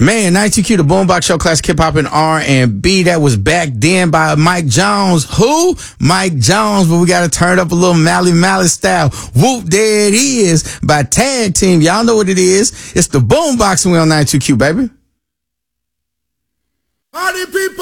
Man, 92Q, the Boombox Show, classic hip hop and R&B. That was back then by Mike Jones. Who? Mike Jones, but we got to turn it up a little Mally style. Whoop, there it is by Tag Team. Y'all know what it is. It's the Boombox and we on 92Q, baby. Party people!